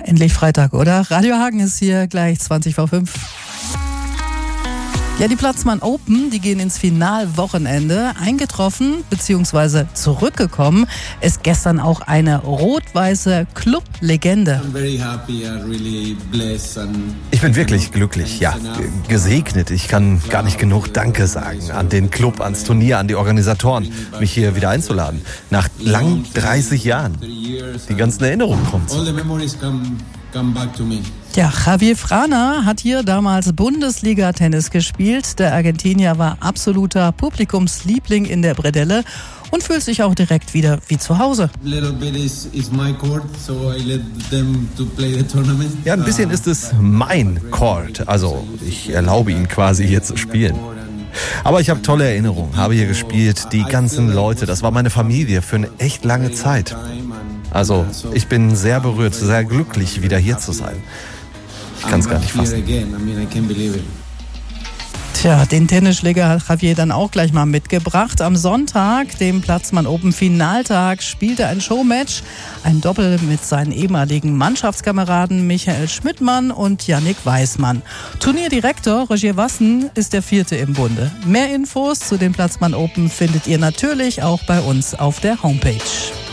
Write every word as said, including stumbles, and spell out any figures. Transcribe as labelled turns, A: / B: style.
A: Endlich Freitag, oder? Radio Hagen ist hier gleich zwanzig vor fünf. Ja, die Platzmann Open, die gehen ins Finalwochenende. Eingetroffen bzw. zurückgekommen ist gestern auch eine rot-weiße Club-Legende.
B: Ich bin wirklich glücklich, ja, gesegnet. Ich kann gar nicht genug Danke sagen an den Club, ans Turnier, an die Organisatoren, mich hier wieder einzuladen. Nach lang dreißig Jahren. Die ganzen Erinnerungen kommen zurück.
A: Ja, Javier Frana hat hier damals Bundesliga-Tennis gespielt. Der Argentinier war absoluter Publikumsliebling in der Bredelle und fühlt sich auch direkt wieder wie zu Hause.
B: Ja, ein bisschen ist es mein Court. Also ich erlaube ihn quasi hier zu spielen. Aber ich habe tolle Erinnerungen, habe hier gespielt, die ganzen Leute, das war meine Familie für eine echt lange Zeit. Also ich bin sehr berührt, sehr glücklich, wieder hier zu sein. Ich kann es gar nicht fassen.
A: Tja, den Tennisschläger hat Javier dann auch gleich mal mitgebracht. Am Sonntag, dem Platzmann Open Finaltag, spielte ein Showmatch, ein Doppel mit seinen ehemaligen Mannschaftskameraden Michael Schmidtmann und Yannick Weismann. Turnierdirektor Roger Wassen ist der Vierte im Bunde. Mehr Infos zu den Platzmann Open findet ihr natürlich auch bei uns auf der Homepage.